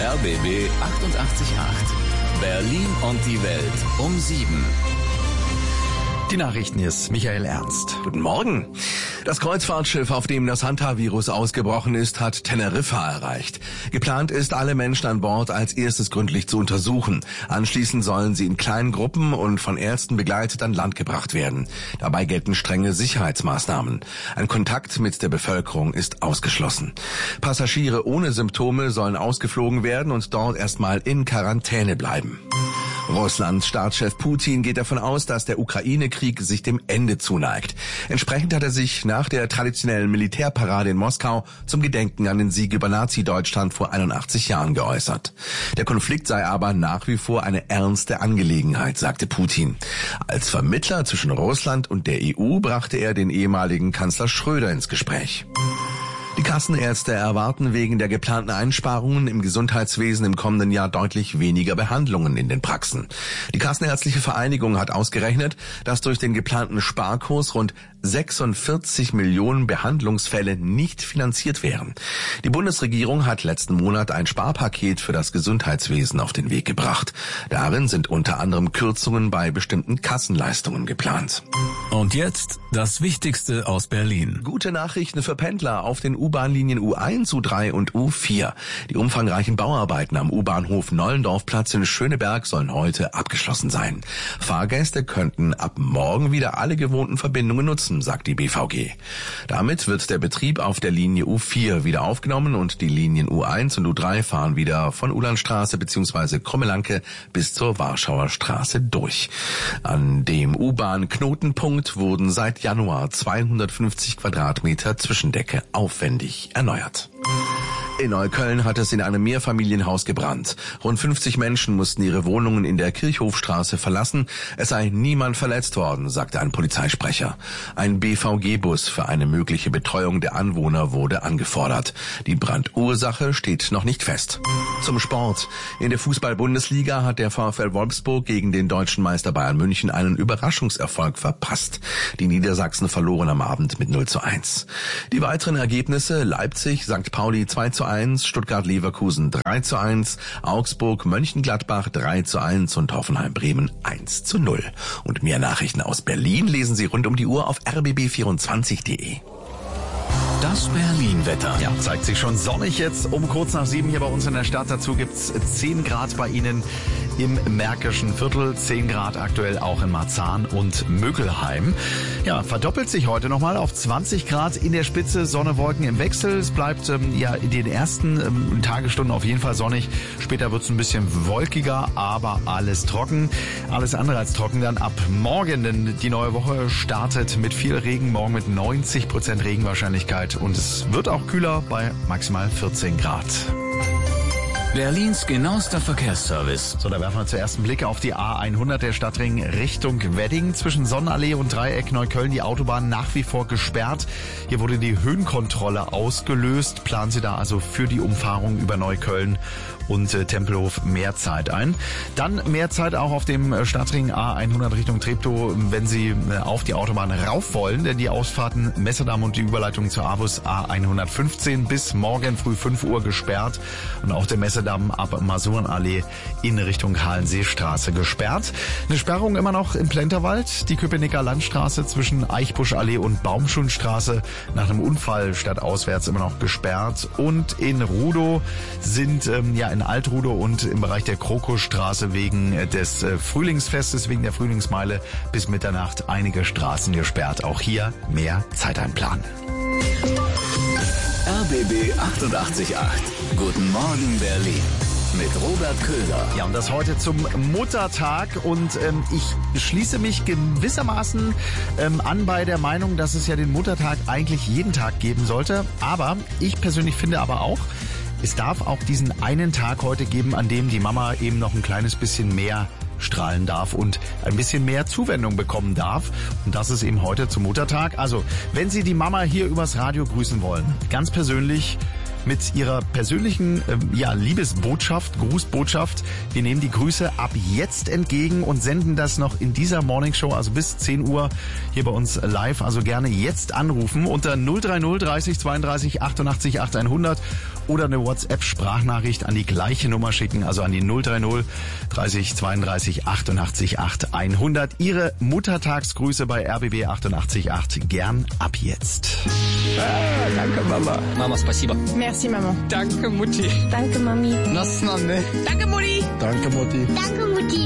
RBB 88.8. Berlin und die Welt um 7. Die Nachrichten ist Michael Ernst. Guten Morgen. Das Kreuzfahrtschiff, auf dem das Hanta-Virus ausgebrochen ist, hat Teneriffa erreicht. Geplant ist, alle Menschen an Bord als erstes gründlich zu untersuchen. Anschließend sollen sie in kleinen Gruppen und von Ärzten begleitet an Land gebracht werden. Dabei gelten strenge Sicherheitsmaßnahmen. Ein Kontakt mit der Bevölkerung ist ausgeschlossen. Passagiere ohne Symptome sollen ausgeflogen werden und dort erstmal in Quarantäne bleiben. Russlands Staatschef Putin geht davon aus, dass der Ukraine-Krieg sich dem Ende zuneigt. Entsprechend hat er sich nach der traditionellen Militärparade in Moskau zum Gedenken an den Sieg über Nazi-Deutschland vor 81 Jahren geäußert. Der Konflikt sei aber nach wie vor eine ernste Angelegenheit, sagte Putin. Als Vermittler zwischen Russland und der EU brachte er den ehemaligen Kanzler Schröder ins Gespräch. Die Kassenärzte erwarten wegen der geplanten Einsparungen im Gesundheitswesen im kommenden Jahr deutlich weniger Behandlungen in den Praxen. Die Kassenärztliche Vereinigung hat ausgerechnet, dass durch den geplanten Sparkurs rund 46 Millionen Behandlungsfälle nicht finanziert wären. Die Bundesregierung hat letzten Monat ein Sparpaket für das Gesundheitswesen auf den Weg gebracht. Darin sind unter anderem Kürzungen bei bestimmten Kassenleistungen geplant. Und jetzt das Wichtigste aus Berlin. Gute Nachrichten für Pendler auf den U-Bahn-Linien U1, U3 und U4. Die umfangreichen Bauarbeiten am U-Bahnhof Nollendorfplatz in Schöneberg sollen heute abgeschlossen sein. Fahrgäste könnten ab morgen wieder alle gewohnten Verbindungen nutzen, sagt die BVG. Damit wird der Betrieb auf der Linie U4 wieder aufgenommen und die Linien U1 und U3 fahren wieder von Ulandstraße bzw. Krummelanke bis zur Warschauer Straße durch. An dem U-Bahn-Knotenpunkt wurden seit Januar 250 Quadratmeter Zwischendecke aufwendig erneuert. In Neukölln hat es in einem Mehrfamilienhaus gebrannt. Rund 50 Menschen mussten ihre Wohnungen in der Kirchhofstraße verlassen. Es sei niemand verletzt worden, sagte ein Polizeisprecher. Ein BVG-Bus für eine mögliche Betreuung der Anwohner wurde angefordert. Die Brandursache steht noch nicht fest. Zum Sport. In der Fußball-Bundesliga hat der VfL Wolfsburg gegen den deutschen Meister Bayern München einen Überraschungserfolg verpasst. Die Niedersachsen verloren am Abend mit 0:1. Die weiteren Ergebnisse: Leipzig, St. Pauli 2:1, Stuttgart-Leverkusen 3:1, Augsburg-Mönchengladbach 3:1 und Hoffenheim-Bremen 1:0. Und mehr Nachrichten aus Berlin lesen Sie rund um die Uhr auf rbb24.de. Das Berlin-Wetter. Ja, zeigt sich schon sonnig jetzt um kurz nach 7 hier bei uns in der Stadt. Dazu gibt's 10 Grad bei Ihnen im Märkischen Viertel, 10 Grad aktuell auch in Marzahn und Mökelheim. Ja, verdoppelt sich heute nochmal auf 20 Grad in der Spitze, Sonne, Wolken im Wechsel. Es bleibt in den ersten Tagesstunden auf jeden Fall sonnig. Später wird's ein bisschen wolkiger, aber alles trocken. Alles andere als trocken dann ab morgen, denn die neue Woche startet mit viel Regen, morgen mit 90% Regenwahrscheinlichkeit. Und es wird auch kühler bei maximal 14 Grad. Berlins genauester Verkehrsservice. So, da werfen wir zuerst einen Blick auf die A100, der Stadtring Richtung Wedding. Zwischen Sonnenallee und Dreieck Neukölln die Autobahn nach wie vor gesperrt. Hier wurde die Höhenkontrolle ausgelöst. Planen Sie da also für die Umfahrung über Neukölln und Tempelhof mehr Zeit ein. Dann mehr Zeit auch auf dem Stadtring A100 Richtung Treptow, wenn Sie auf die Autobahn rauf wollen, denn die Ausfahrten Messerdamm und die Überleitung zur Avus A115 bis morgen früh 5 Uhr gesperrt und auch der Messerdamm ab Masurenallee in Richtung Hallenseestraße gesperrt. Eine Sperrung immer noch im Plenterwald, die Köpenicker Landstraße zwischen Eichbuschallee und Baumschulenstraße nach einem Unfall stadtauswärts immer noch gesperrt und in Rudow sind in Alt-Rudow und im Bereich der Krokusstraße wegen des Frühlingsfestes, wegen der Frühlingsmeile bis Mitternacht einige Straßen gesperrt. Auch hier mehr Zeit einplanen. RBB 88.8. Guten Morgen Berlin. Mit Robert Köhler. Ja, und das heute zum Muttertag und ich schließe mich gewissermaßen an bei der Meinung, dass es ja den Muttertag eigentlich jeden Tag geben sollte. Aber ich persönlich finde aber auch, es darf auch diesen einen Tag heute geben, an dem die Mama eben noch ein kleines bisschen mehr strahlen darf und ein bisschen mehr Zuwendung bekommen darf. Und das ist eben heute zum Muttertag. Also, wenn Sie die Mama hier übers Radio grüßen wollen, ganz persönlich mit Ihrer persönlichen Liebesbotschaft, Grußbotschaft. Wir nehmen die Grüße ab jetzt entgegen und senden das noch in dieser Morningshow, also bis 10 Uhr hier bei uns live. Also gerne jetzt anrufen unter 030 30 32 88 8100 oder eine WhatsApp-Sprachnachricht an die gleiche Nummer schicken, also an die 030 30 32 88 8 100. Ihre Muttertagsgrüße bei RBB 88.8 gern ab jetzt. Danke, Mama. Mama, спасибо. Merci, Maman. Danke, Mutti. Danke, Mami. Danke, Mutti. Danke, Mutti. Danke, Mutti.